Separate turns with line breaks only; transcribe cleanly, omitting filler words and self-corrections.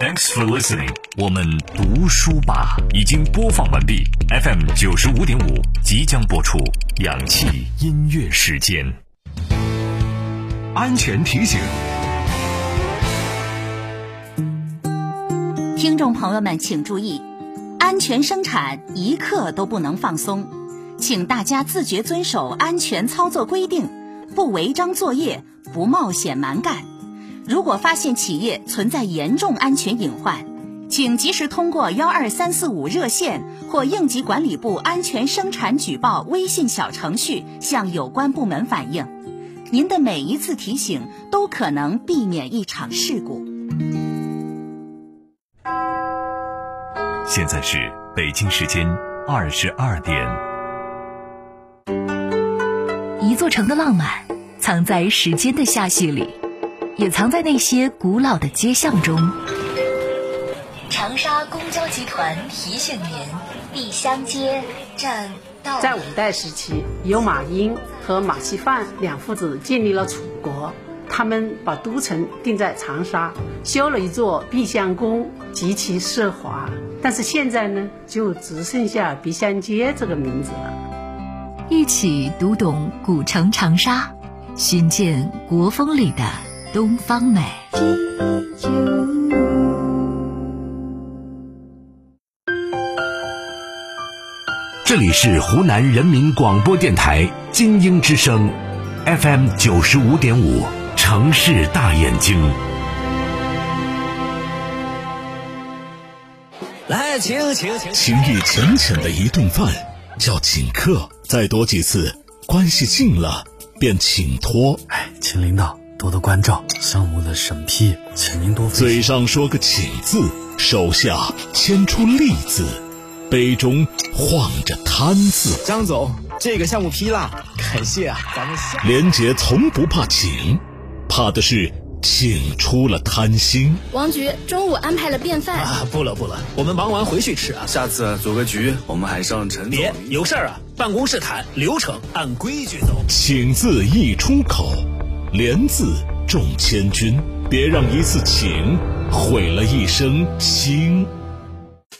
Thanks for listening。我们读书吧已经播放完毕 ，FM 95.5即将播出氧气音乐时间。安全提醒，
听众朋友们请注意，安全生产一刻都不能放松，请大家自觉遵守安全操作规定，不违章作业，不冒险蛮干。如果发现企业存在严重安全隐患，请及时通过12345热线或应急管理部安全生产举报微信小程序向有关部门反映。您的每一次提醒都可能避免一场事故。
现在是北京时间22点。
一座城的浪漫藏在时间的下序里，也藏在那些古老的街巷中。长沙公交集团提醒您，碧香街站到。
在五代时期，由马英和马锡范两父子建立了楚国，他们把都城定在长沙，修了一座碧香宫，极其奢华。但是现在呢，就只剩下碧香街这个名字了。
一起读懂古城长沙，寻见国风里的东方美。
这里是湖南人民广播电台金鹰之声 FM 95.5城市大眼睛。
来，请情意浅浅的一顿饭叫请客，再多几次关系近了便请托。
请领导多多关照，项目的审批请您多费心。
嘴上说个请字，手下牵出利字，杯中晃着贪字。
张总，这个项目批了，感谢啊，咱们下。
连杰从不怕请，怕的是请出了贪心。
王局中午安排了便饭
啊，不了，我们忙完回去吃啊。
下次组个局，我们还上陈总。
别有事儿啊，办公室谈，流程按规矩走。
请字一出口，连字重千钧，别让一次请毁了一生情。